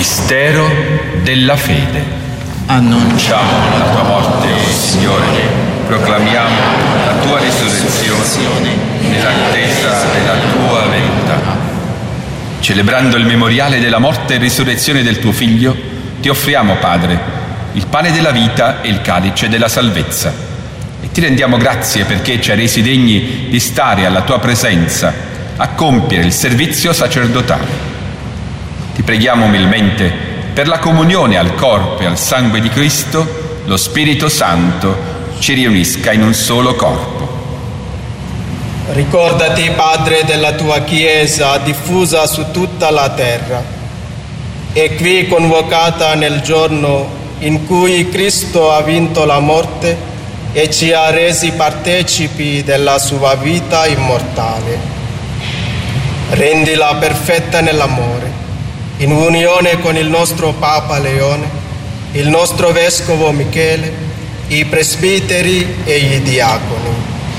Mistero della fede. Annunciamo la tua morte, o Signore, proclamiamo la tua risurrezione nell'attesa della tua venuta. Celebrando il memoriale della morte e risurrezione del tuo Figlio, ti offriamo, Padre, il pane della vita e il calice della salvezza. E ti rendiamo grazie perché ci hai resi degni di stare alla tua presenza, a compiere il servizio sacerdotale. Ti preghiamo umilmente per la comunione al corpo e al sangue di Cristo, lo Spirito Santo ci riunisca in un solo corpo. Ricordati, Padre, della tua Chiesa diffusa su tutta la terra e qui convocata nel giorno in cui Cristo ha vinto la morte e ci ha resi partecipi della sua vita immortale. Rendila perfetta nell'amore, in unione con il nostro Papa Leone, il nostro Vescovo Michele, i presbiteri e i diaconi.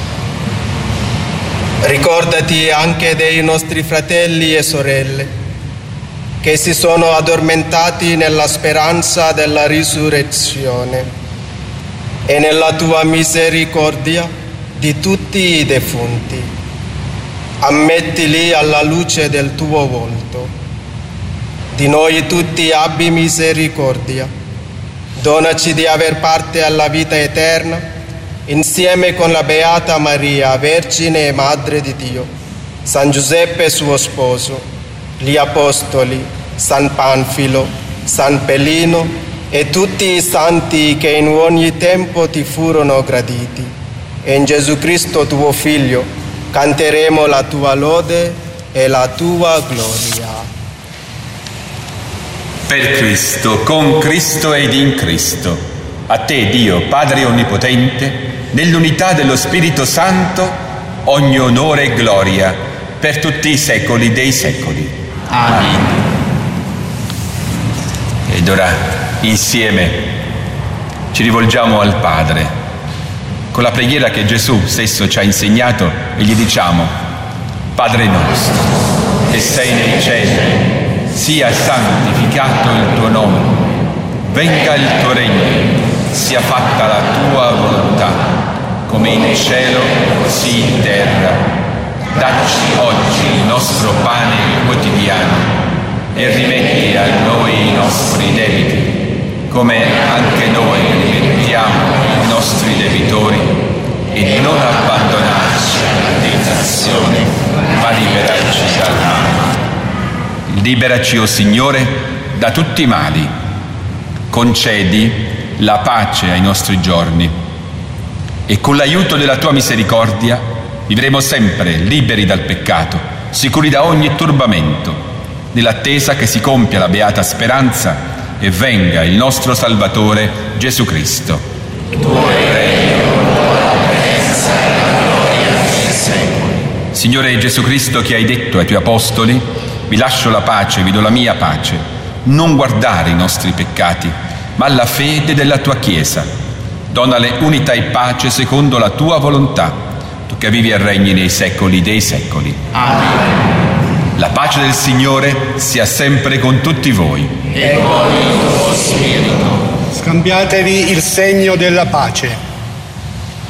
Ricordati anche dei nostri fratelli e sorelle che si sono addormentati nella speranza della risurrezione e nella tua misericordia di tutti i defunti. Ammettili alla luce del tuo volto. Di noi tutti abbi misericordia. Donaci di aver parte alla vita eterna, insieme con la Beata Maria, Vergine e Madre di Dio, San Giuseppe suo sposo, gli Apostoli, San Panfilo, San Pelino e tutti i santi che in ogni tempo ti furono graditi. E in Gesù Cristo tuo Figlio canteremo la tua lode e la tua gloria. Per Cristo, con Cristo ed in Cristo, a te, Dio, Padre Onnipotente, nell'unità dello Spirito Santo, ogni onore e gloria per tutti i secoli dei secoli. Amen. Ed ora, insieme, ci rivolgiamo al Padre, con la preghiera che Gesù stesso ci ha insegnato e gli diciamo: Padre nostro, che sei nei cieli, sia santificato il tuo nome, venga il tuo regno, sia fatta la tua volontà, come in cielo così in terra. Dacci oggi il nostro pane quotidiano e rimetti a noi i nostri debiti, come anche noi rimettiamo i nostri debitori, e non abbandonarci alla tentazione, ma liberarci dal male. Liberaci, o Signore, da tutti i mali. Concedi la pace ai nostri giorni e con l'aiuto della tua misericordia vivremo sempre liberi dal peccato, sicuri da ogni turbamento, nell'attesa che si compia la beata speranza e venga il nostro Salvatore Gesù Cristo. Tuo è il regno, la potenza e la gloria nei secoli. Signore Gesù Cristo, che hai detto ai tuoi apostoli: vi lascio la pace, vi do la mia pace, non guardare i nostri peccati, ma la fede della tua Chiesa. Donale unità e pace secondo la tua volontà, tu che vivi e regni nei secoli dei secoli. Amen. La pace del Signore sia sempre con tutti voi. E con il tuo spirito. Scambiatevi il segno della pace.